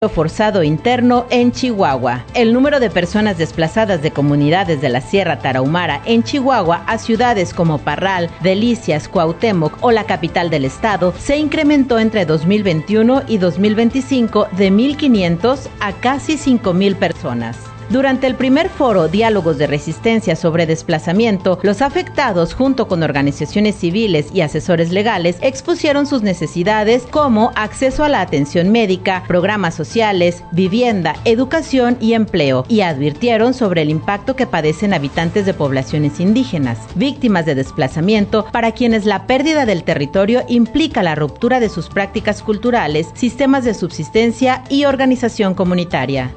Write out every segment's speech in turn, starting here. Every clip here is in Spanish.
forzado interno en Chihuahua. El número de personas desplazadas de comunidades de la Sierra Tarahumara en Chihuahua a ciudades como Parral, Delicias, Cuauhtémoc o la capital del estado se incrementó entre 2021 y 2025 de 1,500 a casi 5,000 personas. Durante el primer foro Diálogos de Resistencia sobre Desplazamiento, los afectados, junto con organizaciones civiles y asesores legales, expusieron sus necesidades como acceso a la atención médica, programas sociales, vivienda, educación y empleo, y advirtieron sobre el impacto que padecen habitantes de poblaciones indígenas, víctimas de desplazamiento, para quienes la pérdida del territorio implica la ruptura de sus prácticas culturales, sistemas de subsistencia y organización comunitaria.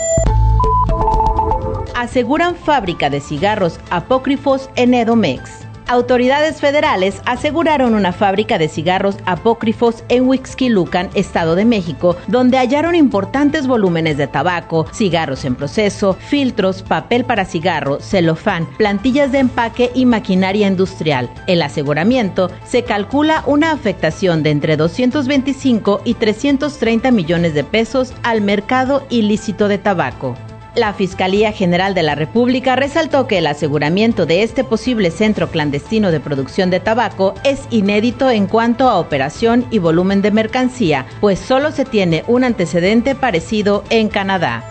Aseguran fábrica de cigarros apócrifos en Edomex. Autoridades federales aseguraron una fábrica de cigarros apócrifos en Huixquilucan, Estado de México, donde hallaron importantes volúmenes de tabaco, cigarros en proceso, filtros, papel para cigarro, celofán, plantillas de empaque y maquinaria industrial. El aseguramiento se calcula una afectación de entre 225 y 330 millones de pesos al mercado ilícito de tabaco. La Fiscalía General de la República resaltó que el aseguramiento de este posible centro clandestino de producción de tabaco es inédito en cuanto a operación y volumen de mercancía, pues solo se tiene un antecedente parecido en Canadá.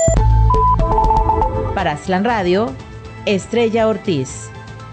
Para Aztlán Radio, Estrella Ortiz.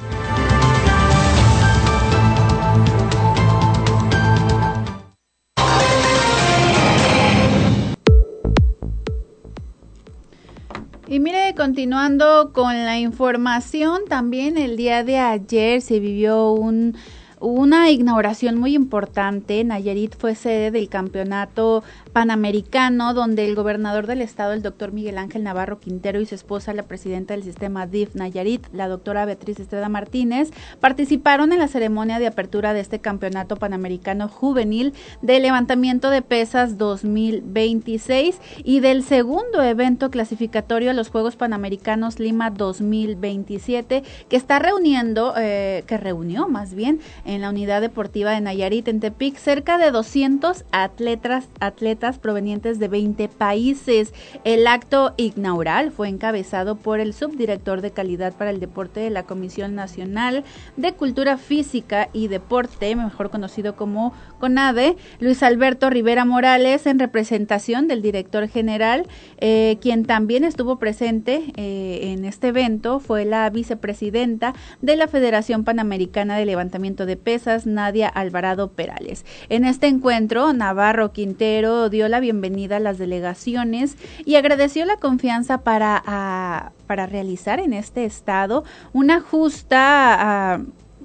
Y mire, continuando con la información, también el día de ayer se vivió una inauguración muy importante. Nayarit fue sede del Campeonato Panamericano, donde el gobernador del estado, el doctor Miguel Ángel Navarro Quintero, y su esposa, la presidenta del sistema DIF Nayarit, la doctora Beatriz Estrada Martínez, participaron en la ceremonia de apertura de este Campeonato Panamericano Juvenil de Levantamiento de Pesas 2026 y del segundo evento clasificatorio a los Juegos Panamericanos Lima 2027, que reunió más bien en la unidad deportiva de Nayarit en Tepic cerca de 200 atletas provenientes de 20 países. El acto inaugural fue encabezado por el subdirector de Calidad para el Deporte de la Comisión Nacional de Cultura Física y Deporte, mejor conocido como CONADE, Luis Alberto Rivera Morales, en representación del director general. Quien también estuvo presente en este evento fue la vicepresidenta de la Federación Panamericana de Levantamiento de Pesas, Nadia Alvarado Perales. En este encuentro, Navarro Quintero dio la bienvenida a las delegaciones y agradeció la confianza para realizar en este estado una justa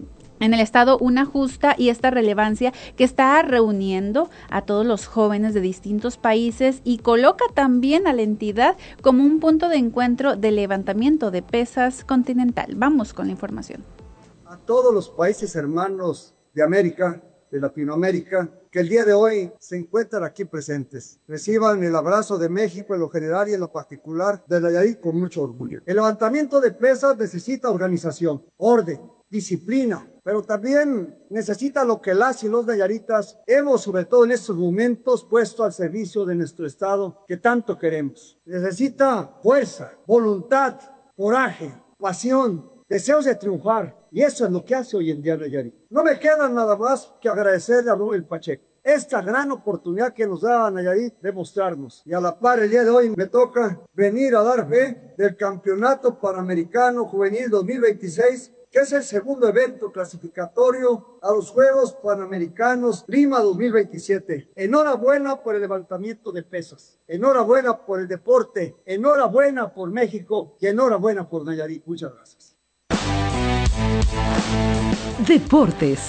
y esta relevancia que está reuniendo a todos los jóvenes de distintos países, y coloca también a la entidad como un punto de encuentro de levantamiento de pesas continental. Vamos con la información. A todos los países hermanos de América, de Latinoamérica, que el día de hoy se encuentran aquí presentes. Reciban el abrazo de México en lo general y en lo particular de Nayarit con mucho orgullo. El levantamiento de pesas necesita organización, orden, disciplina, pero también necesita lo que las y los nayaritas hemos, sobre todo en estos momentos, puesto al servicio de nuestro estado que tanto queremos. Necesita fuerza, voluntad, coraje, pasión, deseos de triunfar, y eso es lo que hace hoy en día Nayarit. No me queda nada más que agradecerle a Rubén Pacheco esta gran oportunidad que nos da Nayarit de mostrarnos. Y a la par, el día de hoy me toca venir a dar fe del Campeonato Panamericano Juvenil 2026, que es el segundo evento clasificatorio a los Juegos Panamericanos Lima 2027. Enhorabuena por el levantamiento de pesas, enhorabuena por el deporte, enhorabuena por México y enhorabuena por Nayarit. Muchas gracias. Deportes.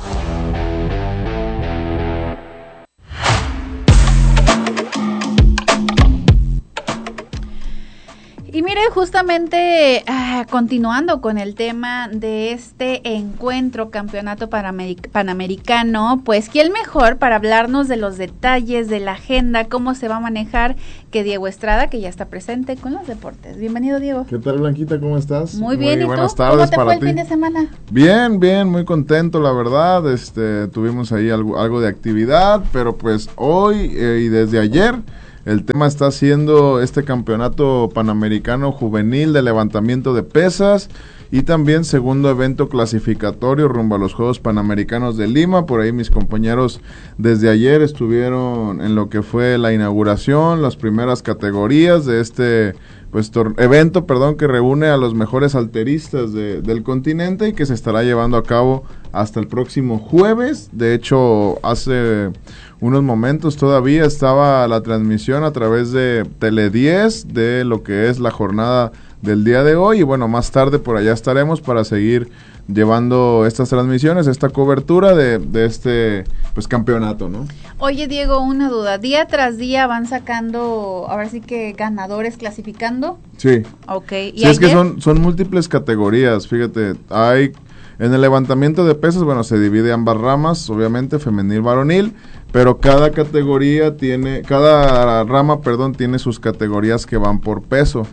Y mire, justamente continuando con el tema de este encuentro Campeonato Panamericano, pues ¿quién mejor para hablarnos de los detalles de la agenda, cómo se va a manejar, que Diego Estrada, que ya está presente con los deportes? Bienvenido, Diego. ¿Qué tal, Blanquita? ¿Cómo estás? Muy bien, ¿y buenas tú? Tardes. ¿Cómo te para fue el ti. fin de semana? Bien, muy contento, la verdad. Tuvimos ahí algo de actividad, pero pues hoy y desde ayer El tema está siendo este campeonato panamericano juvenil de levantamiento de pesas y también segundo evento clasificatorio rumbo a los Juegos Panamericanos de Lima. Por ahí mis compañeros desde ayer estuvieron en lo que fue la inauguración, las primeras categorías de este evento, que reúne a los mejores halteristas del continente y que se estará llevando a cabo hasta el próximo jueves. De hecho, hace unos momentos todavía estaba la transmisión a través de Tele10 de lo que es la jornada del día de hoy, y bueno, más tarde por allá estaremos para seguir llevando estas transmisiones, esta cobertura de este campeonato, ¿no? Oye, Diego, una duda, ¿día tras día van sacando, ahora sí que ganadores clasificando? Sí. Okay. ¿Y sí, es que son múltiples categorías, fíjate, hay en el levantamiento de pesas, se divide ambas ramas, obviamente femenil, varonil, pero cada rama tiene sus categorías que van por peso.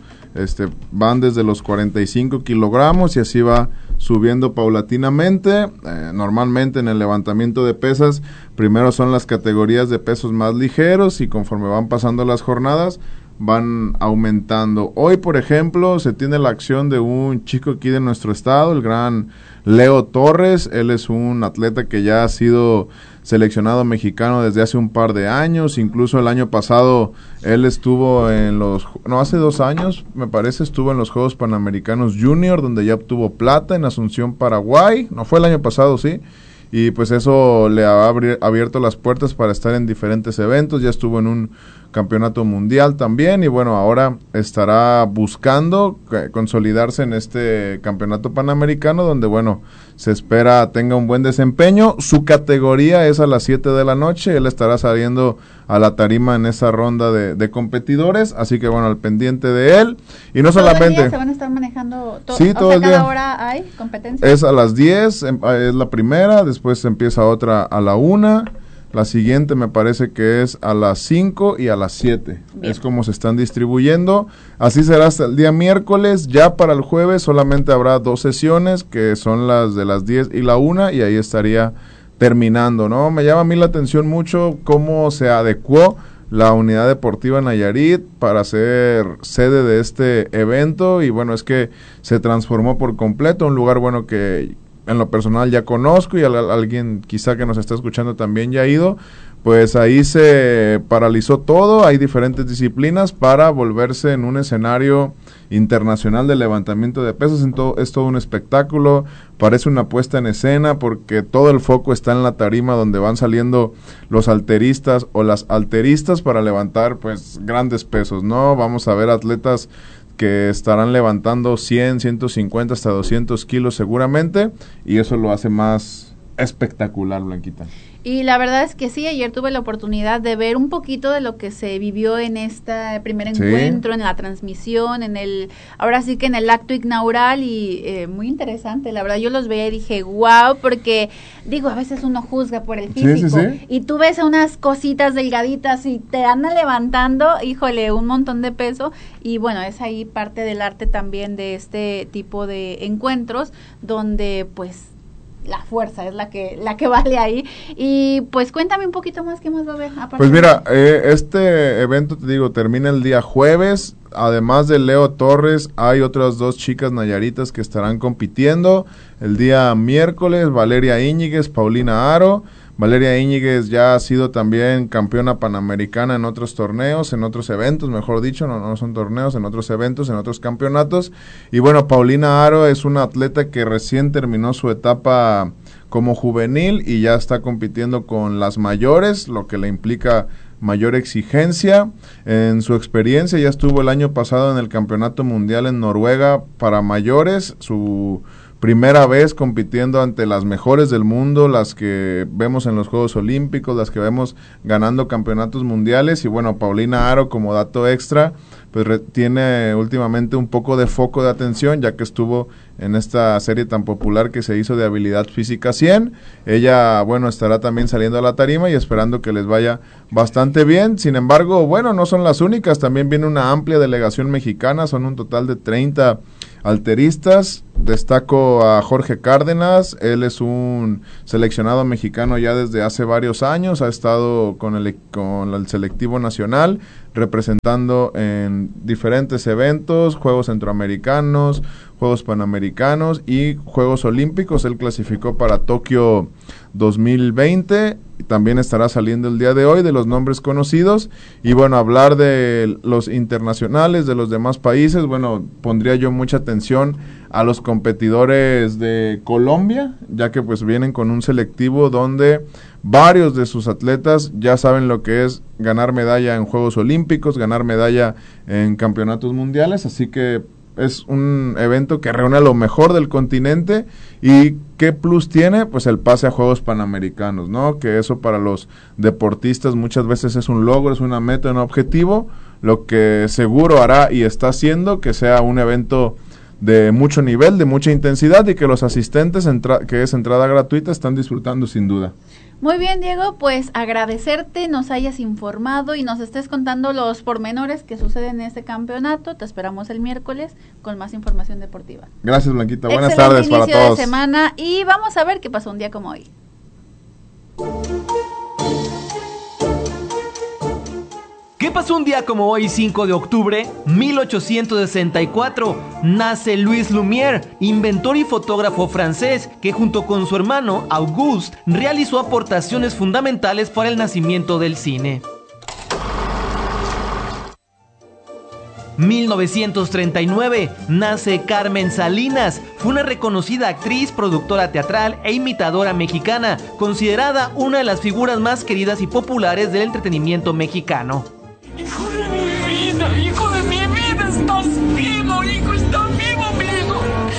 Van desde los 45 kilogramos y así va subiendo paulatinamente. Normalmente en el levantamiento de pesas, primero son las categorías de pesos más ligeros y conforme van pasando las jornadas, van aumentando. Hoy, por ejemplo, se tiene la acción de un chico aquí de nuestro estado, el gran Leo Torres. Él es un atleta que ya ha sido seleccionado mexicano desde hace un par de años, incluso el año pasado él estuvo hace 2 años, me parece, estuvo en los Juegos Panamericanos Junior, donde ya obtuvo plata en Asunción, Paraguay, no fue el año pasado, sí, y pues eso le ha abierto las puertas para estar en diferentes eventos. Ya estuvo en un campeonato mundial también, y bueno, ahora estará buscando consolidarse en este campeonato panamericano, donde se espera tenga un buen desempeño. Su categoría es a las 7 de la noche, él estará saliendo a la tarima en esa ronda de competidores, así que al pendiente de él. Y no solamente... ¿Todo el día se van a estar manejando? Sí, todo el día. ¿Cada hora hay competencia? Es a las 10, es la primera, después empieza otra a la 1, la siguiente me parece que es a las 5 y a las 7. Bien. Es como se están distribuyendo. Así será hasta el día miércoles. Ya para el jueves solamente habrá 2 sesiones, que son las de las 10 y la 1, y ahí estaría terminando, ¿no? Me llama a mí la atención mucho cómo se adecuó la Unidad Deportiva Nayarit para ser sede de este evento, y es que se transformó por completo, un lugar que en lo personal ya conozco, y alguien quizá que nos está escuchando también ya ha ido. Pues ahí se paralizó todo, hay diferentes disciplinas para volverse en un escenario internacional de levantamiento de pesas. Es todo un espectáculo, parece una puesta en escena, porque todo el foco está en la tarima donde van saliendo los halteristas o las halteristas para levantar grandes pesos, ¿no? Vamos a ver atletas que estarán levantando 100, 150 hasta 200 kilos seguramente, y eso lo hace más espectacular, Blanquita. Y la verdad es que sí, ayer tuve la oportunidad de ver un poquito de lo que se vivió en este primer encuentro, en la transmisión, ahora sí que en el acto inaugural, y muy interesante, la verdad yo los veía y dije, wow, porque a veces uno juzga por el físico, y tú ves unas cositas delgaditas y te andan levantando, híjole, un montón de peso, y es ahí parte del arte también de este tipo de encuentros, donde la fuerza es la que vale ahí. Y cuéntame un poquito más, ¿qué más va a haber? Pues mira, este evento, te digo, termina el día jueves. Además de Leo Torres, hay otras 2 chicas nayaritas que estarán compitiendo. El día miércoles, Valeria Íñiguez, Paulina Aro. Valeria Íñiguez ya ha sido también campeona panamericana en otros torneos, en otros eventos, mejor dicho, no son torneos, en otros eventos, en otros campeonatos. Y Paulina Aro es una atleta que recién terminó su etapa como juvenil y ya está compitiendo con las mayores, lo que le implica mayor exigencia. En su experiencia ya estuvo el año pasado en el Campeonato Mundial en Noruega para mayores, su primera vez compitiendo ante las mejores del mundo, las que vemos en los Juegos Olímpicos, las que vemos ganando campeonatos mundiales. Y Paulina Aro, como dato extra, tiene últimamente un poco de foco de atención, ya que estuvo en esta serie tan popular que se hizo de Habilidad Física 100. Ella, estará también saliendo a la tarima y esperando que les vaya bastante bien. Sin embargo, no son las únicas, también viene una amplia delegación mexicana, son un total de 30 halteristas. Destaco a Jorge Cárdenas, él es un seleccionado mexicano ya desde hace varios años, ha estado con el selectivo nacional. representando en diferentes eventos, Juegos Centroamericanos, Juegos Panamericanos y Juegos Olímpicos. Él clasificó para Tokio 2020 y también estará saliendo el día de hoy de los nombres conocidos. Y bueno, hablar de los internacionales, de los demás países, bueno, pondría yo mucha atención a los competidores de Colombia, ya que pues vienen con un selectivo donde varios de sus atletas ya saben lo que es ganar medalla en Juegos Olímpicos, ganar medalla en campeonatos mundiales, así que es un evento que reúne a lo mejor del continente. ¿Y qué plus tiene? Pues el pase a Juegos Panamericanos, ¿no? Que eso para los deportistas muchas veces es un logro, es una meta, un objetivo, lo que seguro hará y está haciendo que sea un evento de mucho nivel, de mucha intensidad y que los asistentes, que es entrada gratuita, están disfrutando sin duda. Muy bien, Diego, pues agradecerte nos hayas informado y nos estés contando los pormenores que suceden en este campeonato. Te esperamos el miércoles con más información deportiva. Gracias, Blanquita. Buenas tardes para todos. Inicio de semana y vamos a ver qué pasó un día como hoy. ¿Qué pasó un día como hoy, 5 de octubre? 1864, nace Louis Lumière, inventor y fotógrafo francés, que junto con su hermano Auguste realizó aportaciones fundamentales para el nacimiento del cine. 1939, nace Carmen Salinas. Fue una reconocida actriz, productora teatral e imitadora mexicana, considerada una de las figuras más queridas y populares del entretenimiento mexicano. Hijo de mi vida, estás vivo, hijo, estás vivo, amigo.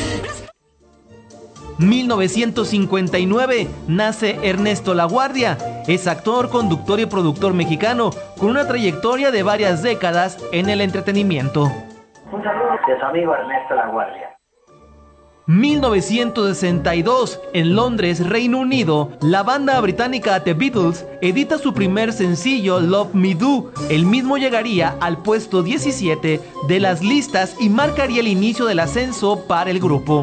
1959, nace Ernesto Laguardia. Es actor, conductor y productor mexicano, con una trayectoria de varias décadas en el entretenimiento. Un saludo de su amigo Ernesto Laguardia. 1962, en Londres, Reino Unido, la banda británica The Beatles edita su primer sencillo Love Me Do. El mismo llegaría al puesto 17 de las listas y marcaría el inicio del ascenso para el grupo.